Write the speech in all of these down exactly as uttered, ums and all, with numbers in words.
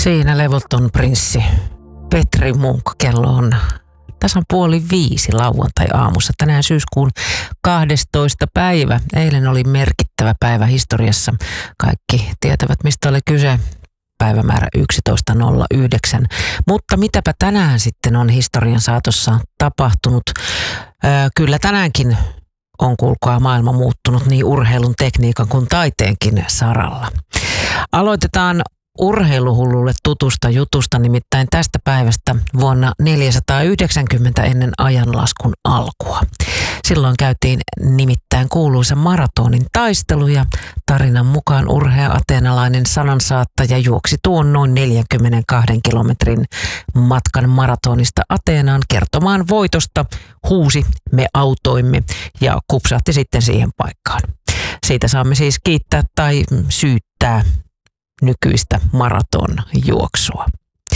Siinä levoton prinssi Petri Munk. Kello on tasan puoli viisi lauantai-aamussa. Tänään syyskuun kahdestoista päivä. Eilen oli merkittävä päivä historiassa. Kaikki tietävät, mistä oli kyse. Päivämäärä yksitoista nolla yhdeksän. Mutta mitäpä tänään sitten on historian saatossa tapahtunut? Öö, kyllä tänäänkin on kuulkaa maailma muuttunut niin urheilun, tekniikan kuin taiteenkin saralla. Aloitetaan urheiluhullulle tutusta jutusta, nimittäin tästä päivästä vuonna neljäsataayhdeksänkymmentä ennen ajanlaskun alkua. Silloin käytiin nimittäin kuuluisa maratonin taistelu ja tarinan mukaan urhea ateenalainen sanansaattaja juoksi tuon noin neljänkymmenenkahden kilometrin matkan maratonista Ateenaan kertomaan voitosta, huusi me autoimme ja kupsahti sitten siihen paikkaan. Siitä saamme siis kiittää tai syyttää nykyistä maratonjuoksua.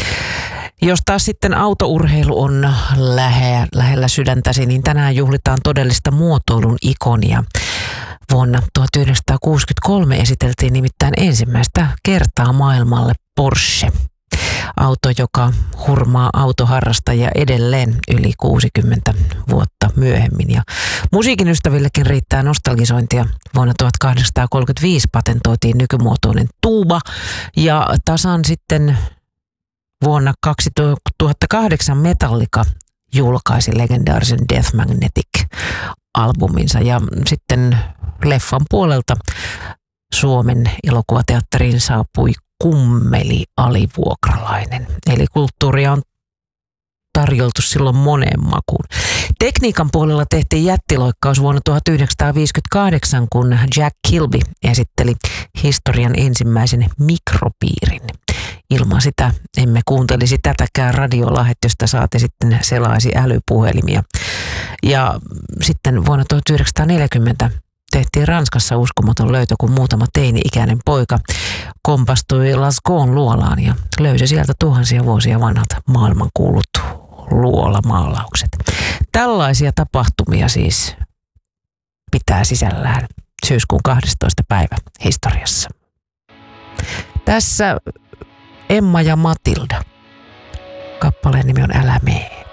Jos taas sitten autourheilu on lähe, lähellä sydäntäsi, niin tänään juhlitaan todellista muotoilun ikonia. Vuonna tuhatyhdeksänsataakuusikymmentäkolme esiteltiin nimittäin ensimmäistä kertaa maailmalle Porsche. Auto, joka hurmaa autoharrastajia edelleen yli kuusikymmentä vuotta myöhemmin. Ja musiikin ystävillekin riittää nostalgisointia. Vuonna tuhatkahdeksansataakolmekymmentäviisi patentoitiin nykymuotoinen tuuba ja tasan sitten vuonna kaksituhattakahdeksan Metallica julkaisi legendaarisen Death Magnetic-albuminsa ja sitten leffan puolelta Suomen elokuvateatteriin saapui Kummeli alivuokralainen. Eli kulttuuria on tarjoltu silloin moneen makuun. Tekniikan puolella tehtiin jättiloikkaus vuonna tuhatyhdeksänsataaviisikymmentäkahdeksan, kun Jack Kilby esitteli historian ensimmäisen mikropiirin. Ilman sitä emme kuuntelisi tätäkään radiolähetystä, saati sitten selaisi älypuhelimia. Ja sitten vuonna tuhatyhdeksänsataaneljäkymmentä tehtiin Ranskassa uskomaton löytö, kun muutama teini-ikäinen poika kompastui Lascaux'n luolaan ja löysi sieltä tuhansia vuosia vanhat maailmankuulut luolamaalaukset. Tällaisia tapahtumia siis pitää sisällään syyskuun kahdestoista päivä historiassa. Tässä Emma ja Matilda. Kappaleen nimi on Älä mee.